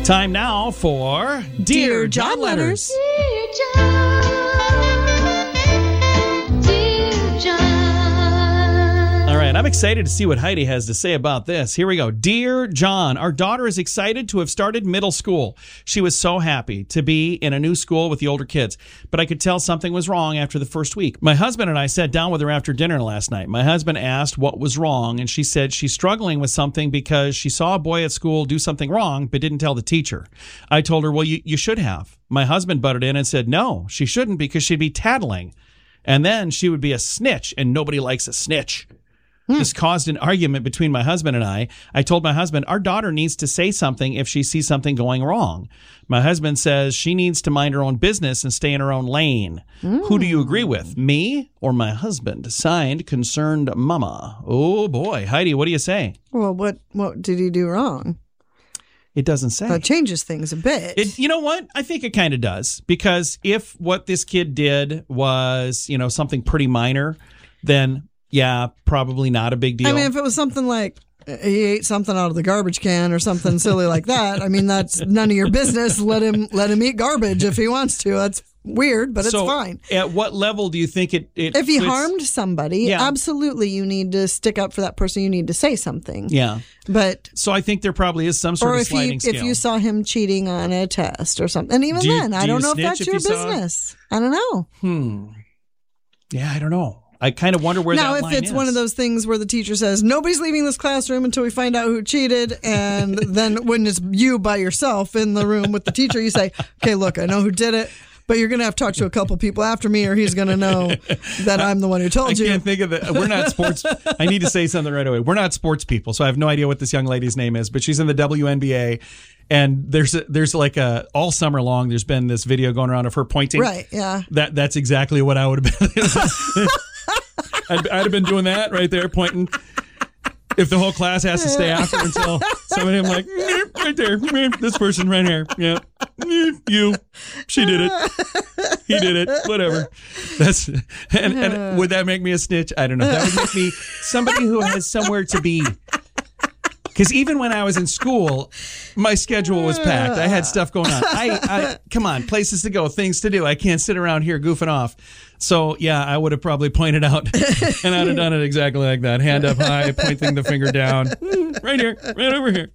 Time now for Dear John Letters. Dear John, dear John. All right, I'm excited to see what Heidi has to say about this. Here we go. Dear John, our daughter is excited to have started middle school. She was so happy to be in a new school with the older kids, but I could tell something was wrong after the first week. My husband and I sat down with her after dinner last night. My husband asked what was wrong, and she said she's struggling with something because she saw a boy at school do something wrong but didn't tell the teacher. I told her, well, you should have. My husband butted in and said, no, she shouldn't because she'd be tattling. And then she would be a snitch, and nobody likes a snitch. This caused an argument between my husband and I. I told my husband, our daughter needs to say something if she sees something going wrong. My husband says she needs to mind her own business and stay in her own lane. Who do you agree with, me or my husband? Signed, Concerned Mama. Oh, boy. Heidi, what do you say? Well, what did he do wrong? It doesn't say. That changes things a bit. You know what? I think it kind of does. Because if what this kid did was, something pretty minor, then... yeah, probably not a big deal. I mean, if it was something like he ate something out of the garbage can or something silly like that, I mean, that's none of your business. Let him eat garbage if he wants to. That's weird, but it's fine. At what level do you think it if he harmed somebody, absolutely, you need to stick up for that person. You need to say something. Yeah. But so I think there probably is some sort of sliding scale. If you saw him cheating on a test or something, and even then, I don't know if that's your business. I don't know. Yeah, I don't know. I kind of wonder where that line is. Now, if it's one of those things where the teacher says, nobody's leaving this classroom until we find out who cheated, and then when it's you by yourself in the room with the teacher, you say, okay, look, I know who did it, but you're going to have to talk to a couple people after me, or he's going to know that I'm the one who told you. I can't think of it. We're not sports. I need to say something right away. We're not sports people, so I have no idea what this young lady's name is, but she's in the WNBA. And there's like all summer long, there's been this video going around of her pointing. Right, yeah. That's exactly what I would have been. I'd have been doing that right there, pointing. If the whole class has to stay after until somebody, I'm like, right there, this person right here. Yeah, you. She did it. He did it. Whatever. And would that make me a snitch? I don't know. That would make me somebody who has somewhere to be. Because even when I was in school, my schedule was packed. I had stuff going on. I come on, places to go, things to do. I can't sit around here goofing off. So, yeah, I would have probably pointed out, and I'd have done it exactly like that. Hand up high, pointing the finger down. Right here, right over here.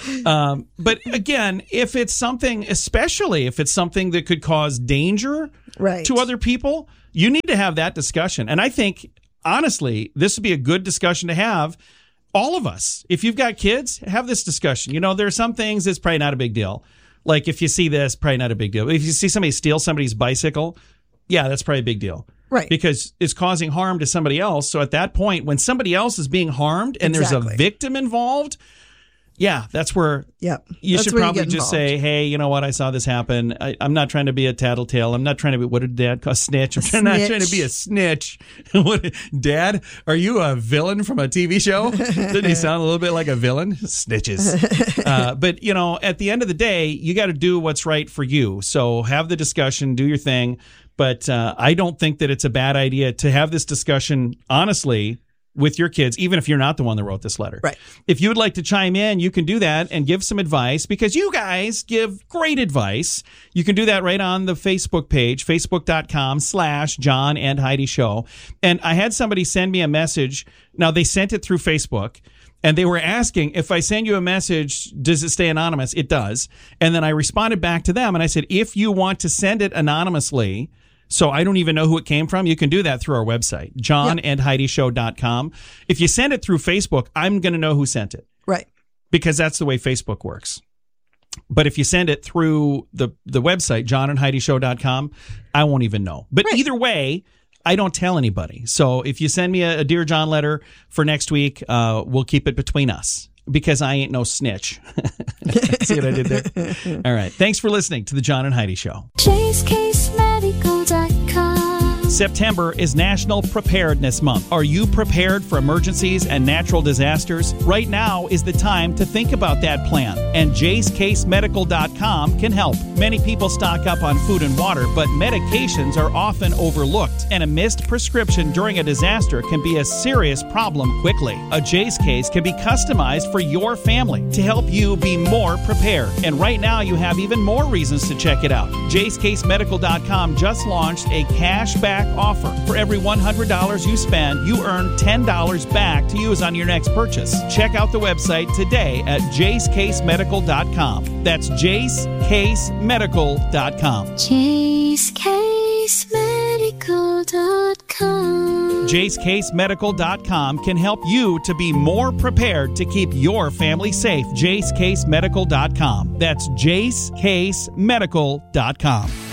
But again, if it's something, especially if it's something that could cause danger to other people, you need to have that discussion. And I think, honestly, this would be a good discussion to have. All of us, if you've got kids, have this discussion. There are some things that's probably not a big deal. Like if you see this, probably not a big deal. If you see somebody steal somebody's bicycle, yeah, that's probably a big deal. Right. Because it's causing harm to somebody else. So at that point, when somebody else is being harmed and there's a victim involved, yeah, that's where you should probably just say, hey, you know what? I saw this happen. I'm not trying to be a tattletale. I'm not trying to be, what did Dad call snitch? I'm not trying to be a snitch. Dad, are you a villain from a TV show? Didn't he sound a little bit like a villain? Snitches. But, at the end of the day, you got to do what's right for you. So have the discussion, do your thing. But I don't think that it's a bad idea to have this discussion, honestly, with your kids, even if you're not the one that wrote this letter. Right. If you would like to chime in, you can do that and give some advice because you guys give great advice. You can do that right on the Facebook page, facebook.com/John and Heidi Show. And I had somebody send me a message. Now, they sent it through Facebook. And they were asking, if I send you a message, does it stay anonymous? It does. And then I responded back to them and I said, if you want to send it anonymously, so I don't even know who it came from, you can do that through our website, johnandheidishow.com. If you send it through Facebook, I'm going to know who sent it. Right. Because that's the way Facebook works. But if you send it through the website, johnandheidishow.com, I won't even know. But either way, I don't tell anybody. So if you send me a Dear John letter for next week, we'll keep it between us. Because I ain't no snitch. See what I did there? All right. Thanks for listening to the John and Heidi Show. JaceCaseMedical.com September is National Preparedness Month. Are you prepared for emergencies and natural disasters? Right now is the time to think about that plan, and JaceCaseMedical.com can help. Many people stock up on food and water, but medications are often overlooked, and a missed prescription during a disaster can be a serious problem quickly. A Jace case can be customized for your family to help you be more prepared. And right now you have even more reasons to check it out. JaceCaseMedical.com just launched a cashback offer. For every $100 you spend, you earn $10 back to use on your next purchase. Check out the website today at JaceCaseMedical.com. That's JaceCaseMedical.com. JaceCaseMedical.com. JaceCaseMedical.com can help you to be more prepared to keep your family safe. JaceCaseMedical.com. That's JaceCaseMedical.com.